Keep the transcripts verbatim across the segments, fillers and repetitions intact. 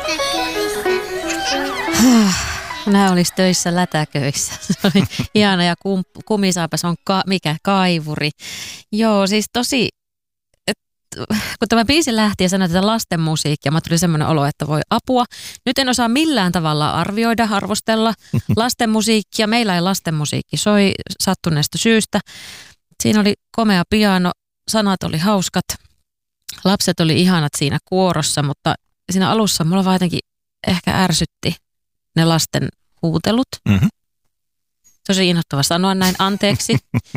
Nämä olisi töissä lätäköissä. Se oli ihana ja kum, kumisaapas on ka, mikä kaivuri. Joo, siis tosi, et, kun tämä biisi lähti ja sanoi tätä lasten musiikkia, mä tuli semmoinen olo, että voi apua. Nyt en osaa millään tavalla arvioida, arvostella lasten musiikkia. Meillä ei lasten musiikki soi sattuneesta syystä. Siinä oli komea piano, sanat oli hauskat, lapset oli ihanat siinä kuorossa, mutta siinä alussa mulla vaan jotenkin ehkä ärsytti ne lasten huutelut. Mm-hmm. Tosi inhottava sanoa näin anteeksi,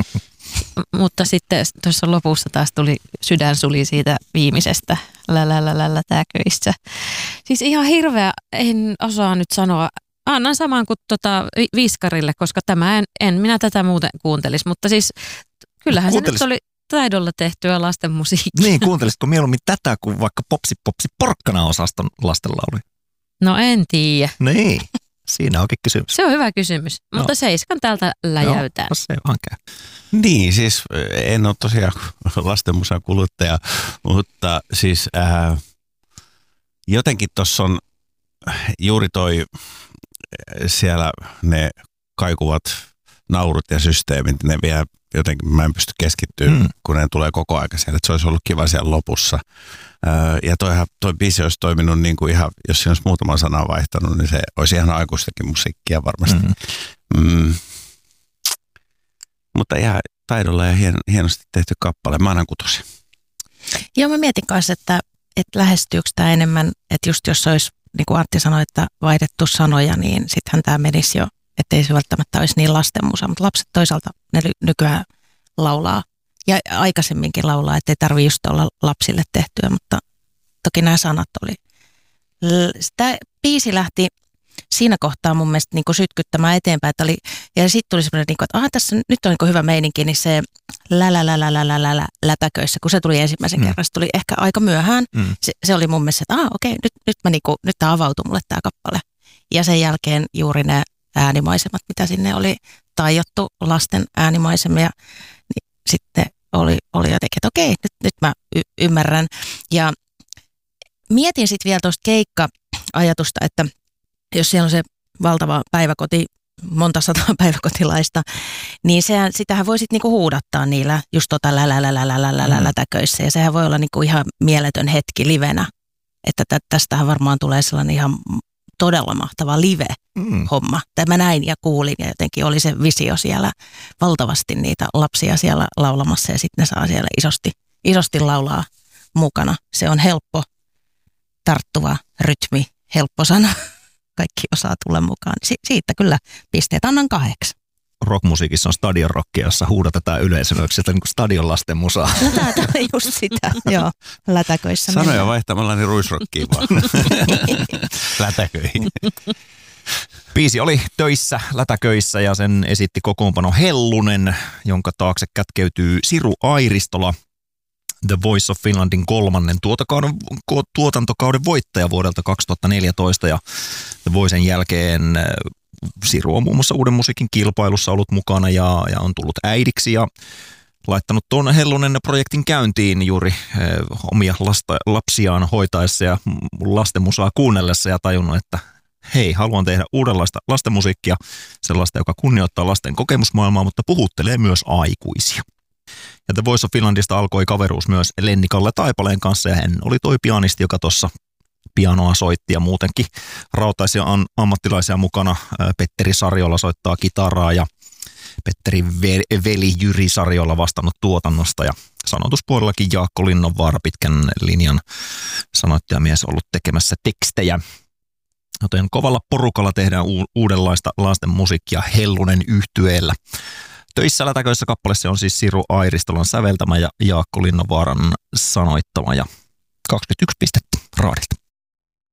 mutta sitten tuossa lopussa taas tuli sydän suli siitä viimeisestä lälälälälätäköissä. Siis ihan hirveä, en osaa nyt sanoa. Annan saman kuin tota Viskarille, koska tämä en, en minä tätä muuten kuuntelisi, mutta siis kyllähän Kuuntelis... se nyt oli taidolla tehtyä lasten musiikkia. Niin, kuuntelisitko mieluummin tätä kuin vaikka Popsi Popsi Porkkana-osaston lastenlauluja? No en tiedä. Niin, siinä onkin kysymys. Se on hyvä kysymys, no. Mutta seiskan täältä läjäytään. Joo, se vaan käy. Niin, siis en ole tosiaan lastenmusan kuluttaja, mutta siis ää, jotenkin tuossa on juuri toi siellä ne kaikuvat naurut ja systeemit, ne vielä jotenkin mä en pysty keskittyä, mm. kun ne tulee koko aika siellä. Että se olisi ollut kiva siellä lopussa. Öö, ja toihan, toi biisi olisi toiminut niin kuin ihan, jos siinä olisi muutama sana vaihtanut, niin se olisi ihan aikuistakin musiikkia varmasti. Mm. Mm. Mutta ihan taidolla ja hien, hienosti tehty kappale. Mä annan kutosen. Joo, mä mietin kanssa, että, että lähestyykö tämä enemmän, että just jos olisi, niin kuin Antti sanoi, että vaihdettu sanoja, niin sittenhän tämä menisi jo, ettei se välttämättä olisi niin lastenmusa, mutta lapset toisaalta ne nykyään laulaa ja aikaisemminkin laulaa, ettei tarvitse just olla lapsille tehtyä, mutta toki nämä sanat oli. Tämä biisi lähti siinä kohtaa mun mielestä niin kuin sytkyttämään eteenpäin, että oli, ja sitten tuli semmoinen, niin kuin, että aha, tässä nyt on niin kuin hyvä meininki, niin se lälälälälälälä lätäköissä, kun se tuli ensimmäisen mm. kerran, se tuli ehkä aika myöhään, mm. se, se oli mun mielestä, että aha, okei, nyt, nyt, mä niin kuin, nyt tämä avautui mulle tämä kappale. Ja sen jälkeen juuri ne äänimaisemat, mitä sinne oli tajottu, lasten äänimaisemia, niin sitten oli, oli jotenkin, että okei, nyt, nyt mä y- ymmärrän. Ja mietin sitten vielä tuosta keikka-ajatusta, että jos siellä on se valtava päiväkoti, monta sataa päiväkotilaista, niin sehän, sitähän voi sitten niinku huudattaa niillä just tota lälälälälälälälätäköissä, ja sehän voi olla niinku ihan mieletön hetki livenä, että tästähän varmaan tulee sellainen ihan todella mahtava live-homma. Mm. Mä näin ja kuulin ja jotenkin oli se visio siellä valtavasti niitä lapsia siellä laulamassa ja sitten ne saa siellä isosti, isosti laulaa mukana. Se on helppo, tarttuva rytmi, helppo sana. Kaikki osaa tulla mukaan. Si- siitä kyllä pisteet annan kahdeksan. Rockmusiikissa on stadionrockia, jossa huudatetaan yleisölle, sieltä niin kuin stadion lasten musaa. No tämä on just sitä, joo, lätäköissä. Sanoja mennään. vaihtamalla niin ruisrockiin vaan. Lätäköihin. Biisi oli töissä, lätäköissä ja sen esitti kokoonpano Hellunen, jonka taakse kätkeytyy Siru Airistola, The Voice of Finlandin kolmannen tuotantokauden, tuotantokauden voittaja vuodelta kaksituhattaneljätoista ja The Voicen jälkeen Siru on muun muassa Uuden musiikin kilpailussa ollut mukana ja, ja on tullut äidiksi ja laittanut tuon Hellunen projektin käyntiin juuri eh, omia lasta, lapsiaan hoitaessa ja lastenmusaa kuunnellessa ja tajunnut, että hei, haluan tehdä uudenlaista lastenmusiikkia, sellaista, joka kunnioittaa lasten kokemusmaailmaa, mutta puhuttelee myös aikuisia. Ja The Voice of Finlandista alkoi kaveruus myös Lenni-Kalle Taipaleen kanssa ja hän oli toi pianisti, joka tuossa pianoa soitti ja muutenkin rautaisia ammattilaisia mukana. Petteri Sarjola soittaa kitaraa ja Petteri veli Jyri Sarjola vastannut tuotannosta ja sanotuspuolellakin Jaakko Linnonvaara pitkän linjan sanoittajamies ollut tekemässä tekstejä. Joten kovalla porukalla tehdään u- uudenlaista lasten musiikkia Hellunen yhtyeellä. Töissä lätäköissä kappaleessa on siis Siru Airistolan säveltämä ja Jaakko Linnonvaaran sanoittama ja kaksikymmentäyksi pistettä raadilta.